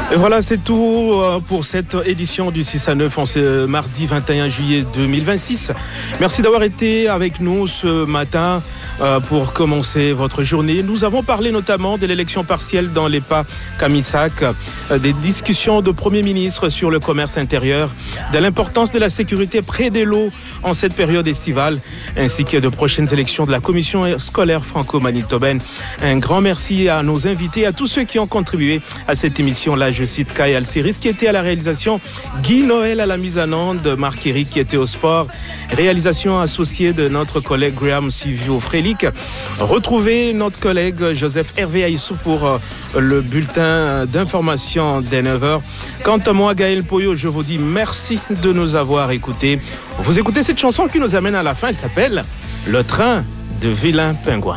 Et voilà, c'est tout pour cette édition du 6 à 9 en ce mardi 21 juillet 2026. Merci d'avoir été avec nous ce matin pour commencer votre journée. Nous avons parlé notamment de l'élection partielle dans l'EPA-Camissac, des discussions de Premier ministre sur le commerce intérieur, de l'importance de la sécurité près des lots en cette période estivale, ainsi que de prochaines élections de la commission scolaire franco-manitobaine. Un grand merci à nos invités, à tous ceux qui ont contribué à cette émission-là. Je cite Kai Alciris qui était à la réalisation, Guy Noël à la mise en onde, Marc Éric qui était au sport, réalisation associée de notre collègue Graham Silvio Frélic. Retrouvez notre collègue Joseph Hervé Aïssou pour le bulletin d'information des 9h. Quant à moi, Gaël Poyo, je vous dis merci de nous avoir écoutés. Vous écoutez cette chanson qui nous amène à la fin, elle s'appelle « Le train de vilain pingouin ».